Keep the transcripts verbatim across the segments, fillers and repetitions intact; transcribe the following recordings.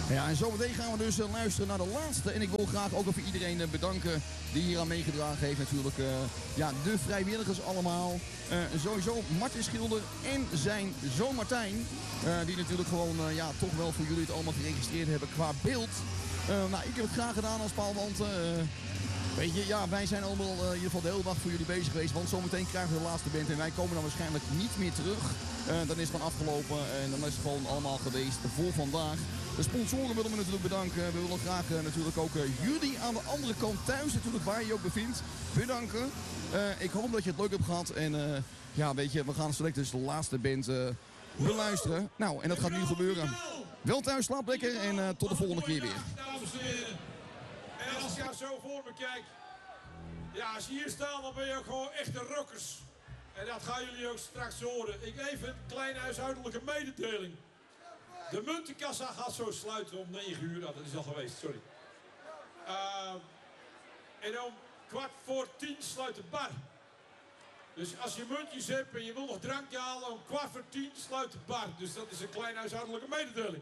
Ja, en zometeen gaan we dus uh, luisteren naar de laatste. En ik wil graag ook even iedereen uh, bedanken die hier aan meegedragen heeft. Natuurlijk uh, ja, de vrijwilligers allemaal. Uh, sowieso Martin Schilder en zijn zoon Martijn. Uh, die natuurlijk gewoon uh, ja, toch wel voor jullie het allemaal geregistreerd hebben qua beeld. Uh, nou, ik heb het graag gedaan als paalwand. Uh, Weet je, ja, wij zijn allemaal uh, in ieder geval de hele dag voor jullie bezig geweest. Want zometeen krijgen we de laatste band en wij komen dan waarschijnlijk niet meer terug. Uh, dan is het van afgelopen en dan is het gewoon allemaal geweest voor vandaag. De sponsoren willen we natuurlijk bedanken. We willen graag uh, natuurlijk ook uh, jullie aan de andere kant thuis, natuurlijk waar je je ook bevindt, bedanken. Uh, ik hoop dat je het leuk hebt gehad. En uh, ja, weet je, we gaan straks dus de laatste band uh, beluisteren. Nou, en dat gaat nu gebeuren. Wel thuis, slaap lekker en uh, tot de volgende keer weer. Dames en heren. En als je zo voor me kijkt, ja, als je hier staat, dan ben je ook gewoon echte rockers. En dat gaan jullie ook straks horen. Ik even een kleine huishoudelijke mededeling. De muntenkassa gaat zo sluiten om negen uur. Nou, dat is al geweest, sorry. Uh, en om kwart voor tien sluit de bar. Dus als je muntjes hebt en je wil nog drankje halen, om kwart voor tien sluit de bar. Dus dat is een kleine huishoudelijke mededeling.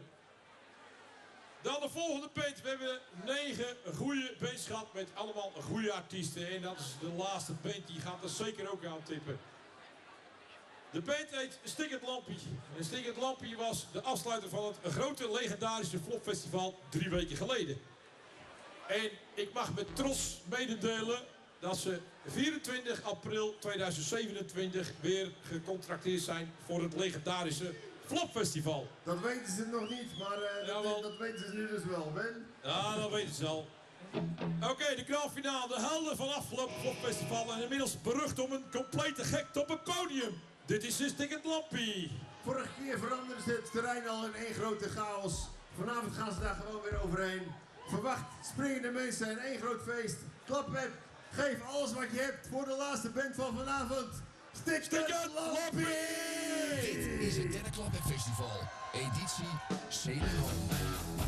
Dan de volgende band. We hebben negen goede bands gehad met allemaal goede artiesten. En dat is de laatste band, die gaat er zeker ook aan tippen. De band heet Stikkend Lampie. En Stikkend Lampie was de afsluiter van het grote legendarische Flopfestival drie weken geleden. En ik mag met trots mededelen dat ze vierentwintig april tweeduizend zevenentwintig weer gecontracteerd zijn voor het legendarische Flopfestival. Dat weten ze nog niet, maar uh, ja, dat, dat weten ze nu dus wel, Ben. Ja, dat weten ze al. Oké, okay, de kwartfinale, de helden van afgelopen Flopfestival en inmiddels berucht om een complete gek op een podium. Dit is de Stikkend Lampie. Vorige keer veranderde ze het terrein al in één grote chaos. Vanavond gaan ze daar gewoon weer overheen. Verwacht springende mensen en één groot feest. Klap met, geef alles wat je hebt voor de laatste band van vanavond. Stikkend Lampie! Dit is het derde Klap Festival, editie zeven.